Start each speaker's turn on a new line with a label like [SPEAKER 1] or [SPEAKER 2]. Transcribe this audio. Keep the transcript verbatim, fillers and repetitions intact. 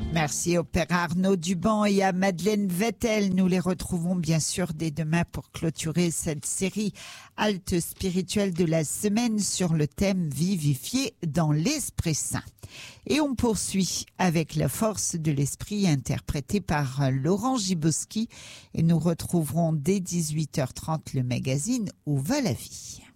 [SPEAKER 1] Merci au père Arnaud Duban et à Madeleine Vettel. Nous les retrouvons bien sûr dès demain pour clôturer cette série halte spirituelle de la semaine sur le thème vivifié dans l'Esprit Saint. Et on poursuit avec la force de l'esprit interprétée par Laurent Gibowski et nous retrouverons dès dix-huit heures trente le magazine Où va la vie.